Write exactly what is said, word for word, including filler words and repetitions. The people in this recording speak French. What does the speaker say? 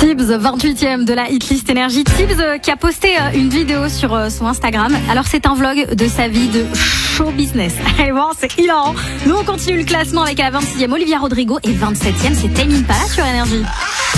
Tibbs, vingt-huitième de la hitlist Énergie. Tibbs qui a posté une vidéo sur son Instagram. Alors c'est un vlog de sa vie de show business. Et bon, c'est hilarant. Nous on continue le classement avec la vingt-sixième Olivia Rodrigo et vingt-septième c'est Tame Impala sur Énergie.